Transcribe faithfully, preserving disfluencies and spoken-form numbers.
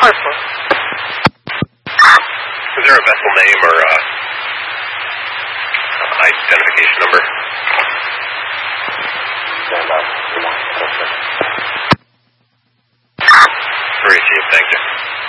Harper. Is there a vessel name or uh, identification number? Stand by. Three, Chief, thank you.